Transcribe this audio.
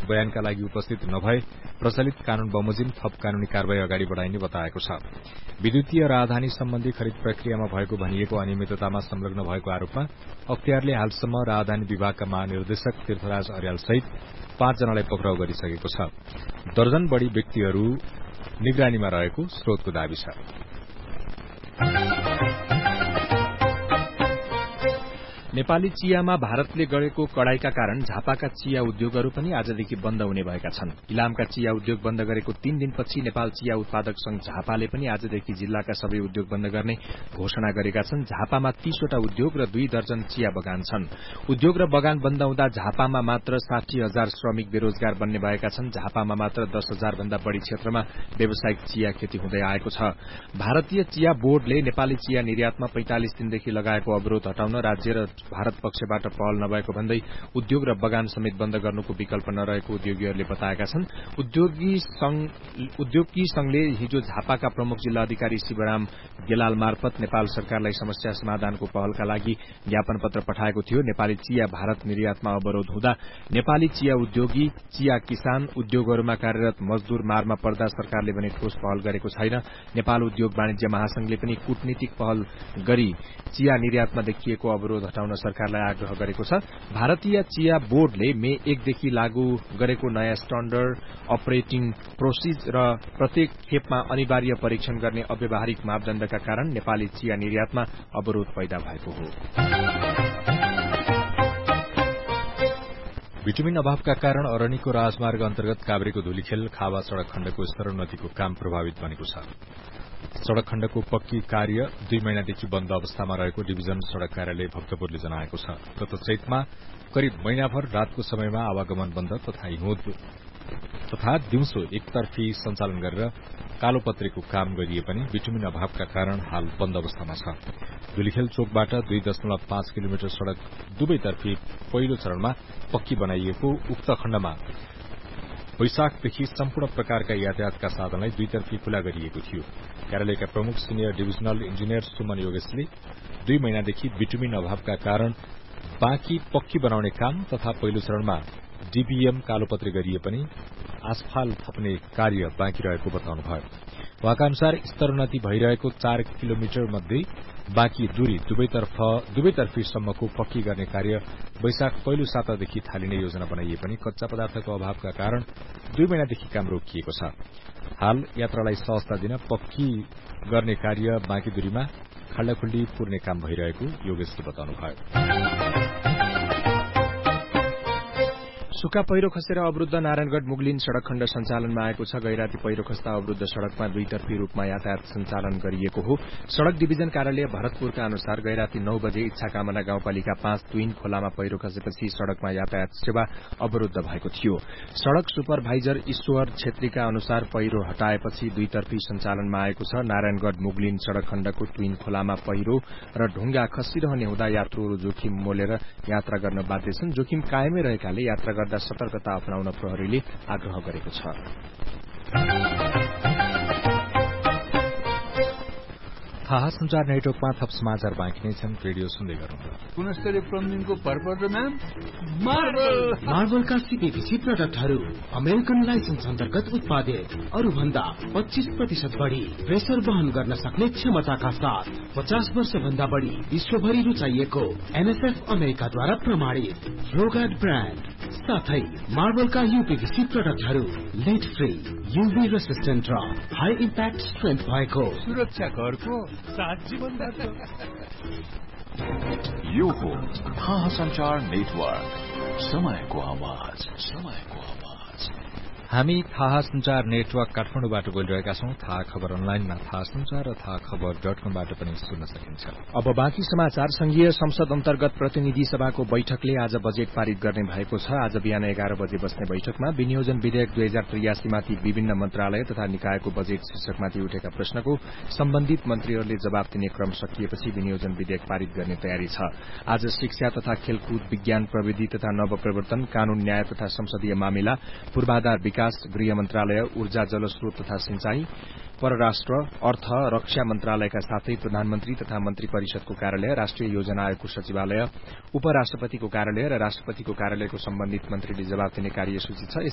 बयानका लागि उपस्थित नभए प्रचलित कानून बमोजिम थप कानूनी कार्यवाही अगाडि बढ़ाइने बताएको छ। विद्युतीय राजधानी सम्बन्धी खरिद प्रक्रियामा भएको भनिएको अनियमिततामा संलग्न भएको आरोपमा अख्तियारले हालसम्म राजधानी विभागका महानिर्देशक तीर्थराज अर्याल सहित 5 जनालाई पक्राउ गरिसकेको छ। दर्जन बढ़ी व्यक्तिहरू निगरानीमा रहेको स्रोतको दावी छ। नेपाली चियामा भारतले गरेको कडाईका कारण झापाका चिया उद्योगहरू पनि आजदेखि बन्द हुने भएका छन्। इलामका चिया उद्योग बन्द गरेको 3 दिनपछि नेपाल चिया उत्पादक संघ झापाले पनि आजदेखि जिल्लाका सबै उद्योग बन्द गर्ने घोषणा गरेका छन्। झापामा 30 वटा उद्योग र 2 दर्जन चिया बगान छन्। उद्योग र बगान बन्द हुँदा झापामा मात्र 60,000 श्रमिक बेरोजगार बन्ने भएका छन्। झापामा मात्र 10,000 भन्दा बढ़ी क्षेत्रमा व्यावसायिक चिया खेती हुँदै आएको छ। भारतीय चिया बोर्डले नेपाली चिया निर्यातमा 45 दिनदेखि लगाएको अवरोध हटाउन राज्य र भारत पक्षबाट पहल नभएको भन्दै उद्योग र बगान समेत बन्द गर्नुको विकल्प नरहेको उद्योगीहरूले बताएका छन्। उद्योगी संघले हिजो झापाका प्रमुख जिल्ला अधिकारी शिवराम गेलाल मार्फत नेपाल सरकारलाई समस्या समाधानको पहलका लागि ज्ञापन पत्र पठाएको थियो। नेपाली चिया भारत निर्यातमा अवरोध हुँदा नेपाली चिया उद्योगी, चिया किसान उद्योगहरूमा कार्यरत मजदूर मारमा पर्दा सरकारले भने ठोस पहल गरेको छैन। नेपाल उद्योग वाणिज्य महासंघले पनि कूटनीतिक पहल गरी चिया निर्यातमा देखिएको अवरोध हटाउन सरकारलाई आग्रह गरेको छ। भारतीय चिया बोर्डले मे 1 देखि लागू गरेको नयाँ स्ट्याण्डर्ड अपरेटिङ प्रोसिज र प्रत्येक खेपमा अनिवार्य परीक्षण गर्ने अव्यावहारिक मापदण्डका कारण नेपाली चिया निर्यातमा अवरोध पैदा भएको हो। भिटामिन अभावका कारण अरनिको राजमार्ग अन्तर्गत काभ्रेको धुलीखेल खावा सड़क खण्डको स्तरोन्नतिको काम प्रभावित बनेको छ। सड़क खण्डको पक्की कार्य 2 महिनादेखि बन्द अवस्थामा रहेको डिभिजन सड़क कार्यालय भक्तपुरले जनाएको छ। गत चैतमा करिब महिनाभर रातको समयमा आवागमन बन्द तथा दिउँसो एकतर्फी सञ्चालन गरेर कालोपत्रेको काम गरिए पनि भिटामिन अभावका कारण हाल बन्द अवस्थामा छ। धुलीखेल चोकबाट 2.5 किलोमिटर सड़क दुवैतर्फी पहिलो चरणमा पक्की बनाइएको उक्त खण्डमा वैशाखदेखि सम्पूर्ण प्रकारका यातायातका साधनलाई दुईतर्फी खुला गरिएको थियो। कार्यालयका प्रमुख सिनियर डिभिजनल इन्जिनियर सुमन योगेशले 2 महिनादेखि भिटामिन अभावका कारण बाँकी पक्की बनाउने काम तथा पहिलो चरणमा डीबीएम कालोपत्रे गरिए पनि आसफाल थप्ने कार्य बाँकी रहेको बताउनुभयो। उहाँका अनुसार स्तरोन्नति भइरहेको 4 किलोमिटर मध्ये बाँकी दूरी दुवैतर्फीसम्मको पक्की गर्ने कार्य वैशाख पहिलो सातादेखि थालिने योजना बनाइए पनि कच्चा पदार्थको अभावका कारण 2 महिनादेखि काम रोकिएको छ। हाल यात्रालाई सहजता दिन पक्की गर्ने कार्य बाँकी दूरीमा खाल्डाखुल्डी पुर्ने काम भइरहेको योगेशले बताउनुभयो। सुक्खा पहिरो खसेर अवरूद्ध नारायणगढ़ मुगलिन सड़क खण्ड सञ्चालनमा आएको छ। गैराती पहिरो खस्दा अवरूद्ध सड़कमा दुईतर्फी रूपमा यातायात सञ्चालन गरिएको हो। सड़क डिभिजन कार्यालय भरतपुरका अनुसार गैराती 9 बजे इच्छाकामना गाउँपालिका 5 ट्विन खोलामा पहिरो खसेपछि सड़कमा यातायात सेवा अवरूद्ध भएको थियो। सड़क सुपरभाइजर ईश्वर छेत्रीका अनुसार पहिरो हटाएपछि दुईतर्फी सञ्चालनमा आएको छ। नारायणगढ़ मुगलिन सड़क खण्डको ट्विन खोलामा पहिरो र ढुंगा खसिरहने हुँदा यात्रुहरू जोखिम मोलेर यात्रा गर्न बाध्य छन्। जोखिम कायमै रहेकाले यात्रा गर्दा सतर्कता अपनाउन प्रहरीले आग्रह गरेको छ। थाहा संचार नेटवर्कमा थप समाचार बाँकी नै छन्। रेडियो सुन्दै गर्नुहोला। गुणस्तरीय प्लम्बिङको भरपर्दो नाम मार्बलका सीपीभीसी प्रोडक्टहरू अमेरिकन लाइसेन्स अन्तर्गत उत्पादित, अरू भन्दा 25% बढ़ी प्रेसर वहन गर्न सक्ने क्षमताका साथ 50 वर्ष भन्दा बढ़ी विश्वभरि रुचाइएको एनएसएफ अमेरिकाद्वारा प्रमाणित फ्लोगार्ड ब्रान्ड साथै मार्बलका यूपीभीसी प्रोडक्टहरू लेड फ्री, यूभी रेसिस्टेन्ट र हाई इम्प्याक्ट स्ट्रेन्थ भएको सुरक्षा घरको साथ जीवनबाट। यो हो थाहा संचार नेटवर्क, समयको आवाज। हामी थाहा संचार नेटवर्क काठमाडौँबाट बोलिरहेका छौं। थाहा खबर अनलाइनमा थाहा संचार र थाहा खबर .com बाट पनि सुन्न सकिन्छ। अब बाँकी समाचार। संघीय संसद अन्तर्गत प्रतिनिधि सभाको बैठकले आज बजेट पारित गर्ने भएको छ। आज बिहान 11 बजे बस्ने बैठकमा विनियोजन विधेयक 2083 माथि विभिन्न मन्त्रालय तथा निकायको बजेट शीर्षकमाथि उठेका प्रश्नको सम्बन्धित मन्त्रीहरूले जवाब दिने क्रम सकिएपछि विनियोजन विधेयक पारित गर्ने तयारी छ। आज शिक्षा तथा खेलकुद, विज्ञान प्रविधि तथा नवप्रवर्तन, कानून न्याय तथा संसदीय मामिला, पूर्वाधार विकास, गृह मन्त्रालय, ऊर्जा जलस्रोत तथा सिंचाई, परराष्ट्र, अर्थ, रक्षा मन्त्रालयका साथै प्रधानमन्त्री तथा मन्त्री परिषदको कार्यालय, राष्ट्रिय योजना आयोगको सचिवालय, उपराष्ट्रपतिको कार्यालय र राष्ट्रपतिको कार्यालयको सम्बन्धित मन्त्रीले जवाब दिने कार्यसूची छ।